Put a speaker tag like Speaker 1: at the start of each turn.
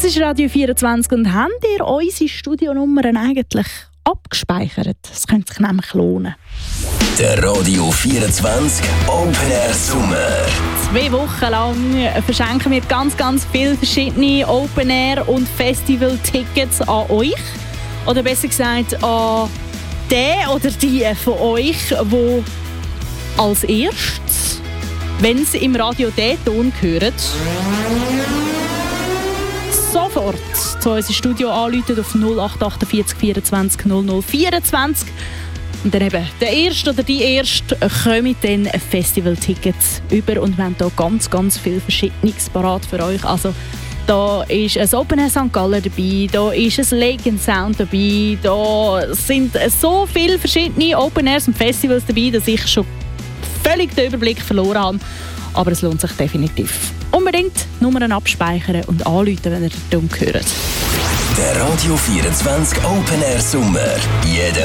Speaker 1: Das ist Radio 24 und habt ihr unsere Studionummern eigentlich abgespeichert? Das könnte sich nämlich lohnen.
Speaker 2: Der Radio 24 Open Air Sommer.
Speaker 1: 2 Wochen lang verschenken wir ganz viele verschiedene Open Air und Festival-Tickets an euch. Oder besser gesagt an den oder die von euch, die als erstes, wenn sie im Radio den Ton hören, sofort zu unserem Studio anrufen auf 0848 24 00 24. Und dann eben der Erste oder die Erste kommen dann Festival-Tickets über und wir haben hier ganz viel Verschiedenes parat für euch. Also da ist ein Open Air St. Gallen dabei, da ist ein Lake & Sound dabei, da sind so viele verschiedene Open Airs und Festivals dabei, dass ich schon völlig den Überblick verloren habe. Aber es lohnt sich definitiv. Unbedingt Nummern abspeichern und anrufen, wenn ihr den Ton hört.
Speaker 2: Der Radio 24 Open Air Sommer. Jeden